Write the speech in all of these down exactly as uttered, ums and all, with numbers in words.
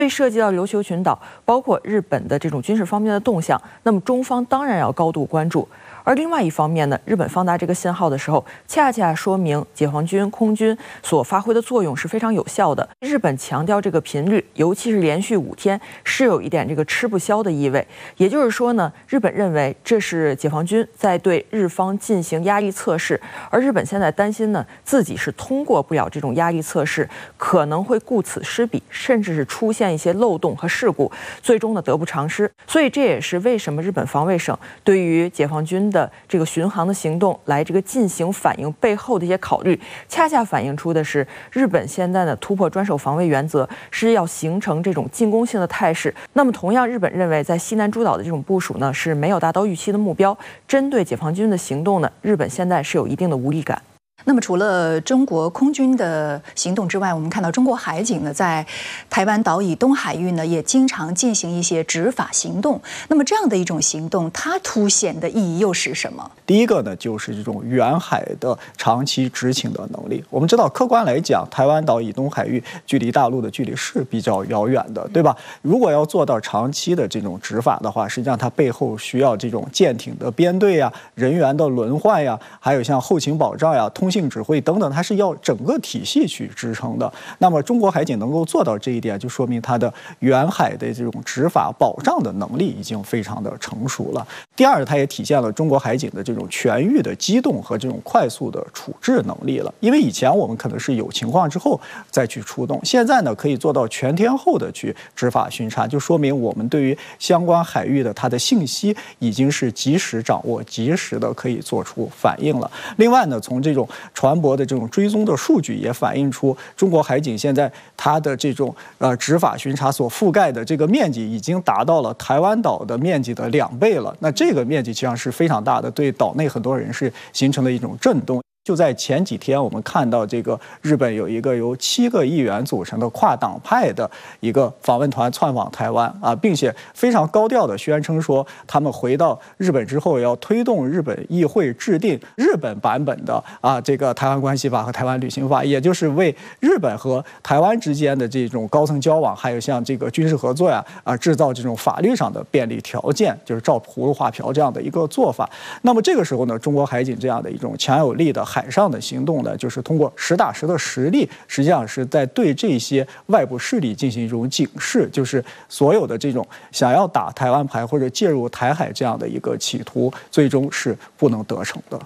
对涉及到琉球群岛，包括日本的这种军事方面的动向，那么中方当然要高度关注。而另外一方面呢，日本放大这个信号的时候，恰恰说明解放军空军所发挥的作用是非常有效的。日本强调这个频率，尤其是连续五天，是有一点这个吃不消的意味。也就是说呢，日本认为这是解放军在对日方进行压力测试，而日本现在担心呢，自己是通过不了这种压力测试，可能会顾此失彼，甚至是出现一些漏洞和事故，最终呢得不偿失。所以这也是为什么日本防卫省对于解放军的这个巡航的行动来这个进行反应背后的一些考虑，恰恰反映出的是日本现在呢突破专守防卫原则，是要形成这种进攻性的态势。那么同样，日本认为在西南诸岛的这种部署呢是没有达到预期的目标，针对解放军的行动呢，日本现在是有一定的无力感。 那么，除了中国空军的行动之外，我们看到中国海警呢，在台湾岛以东海域呢，也经常进行一些执法行动。那么，这样的一种行动，它凸显的意义又是什么？ 第一个呢，就是这种远海的长期执勤的能力。我们知道，客观来讲，台湾岛以东海域距离大陆的距离是比较遥远的，对吧？如果要做到长期的这种执法的话，实际上它背后需要这种舰艇的编队呀、人员的轮换呀，还有像后勤保障呀、通信指挥等等，它是要整个体系去支撑的。那么中国海警能够做到这一点，就说明它的远海的这种执法保障的能力已经非常的成熟了。第二，它也体现了中国海警的这种全域的机动和这种快速的处置能力了。因为以前我们可能是有情况之后再去出动，现在呢可以做到全天候的去执法巡查，就说明我们对于相关海域的它的信息已经是及时掌握、及时的可以做出反应了。另外呢，从这种船舶的这种追踪的数据也反映出，中国海警现在它的这种呃执法巡查所覆盖的这个面积已经达到了台湾岛的面积的两倍了。那这个面积实际上是非常大的，对岛内很多人是形成了一种震动。就在前几天，我们看到这个日本有一个由七个议员组成的跨党派的一个访问团窜访台湾啊，并且非常高调的宣称说，他们回到日本之后要推动日本议会制定日本版本的啊这个台湾关系法和台湾旅行法，也就是为日本和台湾之间的这种高层交往，还有像这个军事合作呀啊制造这种法律上的便利条件，就是照葫芦画瓢这样的一个做法。那么这个时候呢，中国海警这样的一种强有力的海上的行动呢，就是通过实打实的实力，实际上是在对这些外部势力进行一种警示，就是所有的这种想要打台湾牌或者介入台海这样的一个企图，最终是不能得逞的。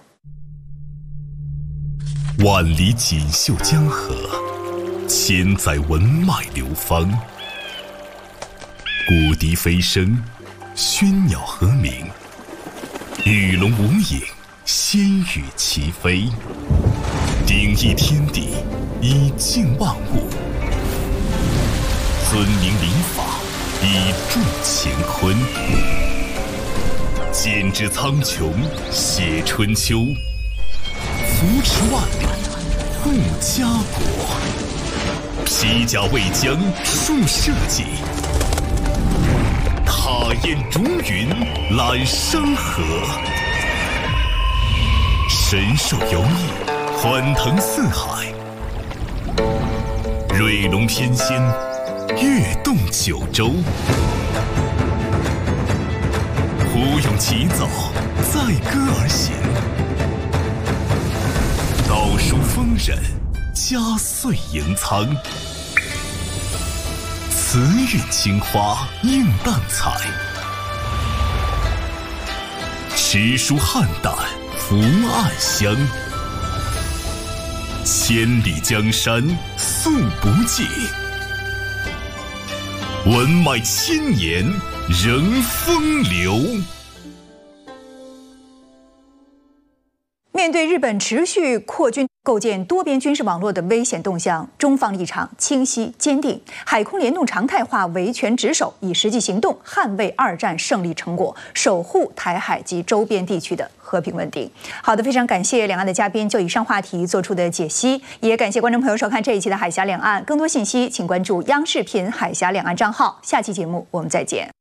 万里锦绣江河，千载文脉流芳。古笛飞声，喧鸟和鸣，与龙无影，仙羽齐飞。鼎益天地，以静万物；尊明礼法，以重乾坤。剪纸苍穹，写春秋；扶持万里，护家国。披甲为将，树社稷；踏雁逐云，揽山河。神兽游弋，欢腾四海；瑞龙翩跹，跃动九州。虎勇齐走，载歌而行；道书丰稔，家岁盈仓。慈韵青花，映淡彩；诗书汉胆，福暗香。千里江山素不尽，文脉千年仍风流。 面对日本持续扩军、构建多边军事网络的危险动向，中方立场清晰坚定，海空联动常态化，维权职守，以实际行动捍卫二战胜利成果，守护台海及周边地区的和平稳定。好的，非常感谢两岸的嘉宾就以上话题做出的解析，也感谢观众朋友收看这一期的海峡两岸。更多信息请关注央视频海峡两岸账号。下期节目我们再见。